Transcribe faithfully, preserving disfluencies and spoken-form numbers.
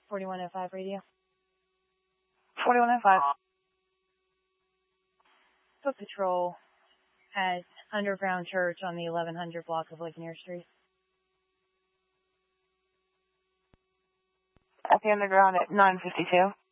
forty-one oh five radio. forty-one oh five. Foot Patrol has Underground Church on the eleven hundred block of Ligonier Street. At the Underground at nine fifty-two.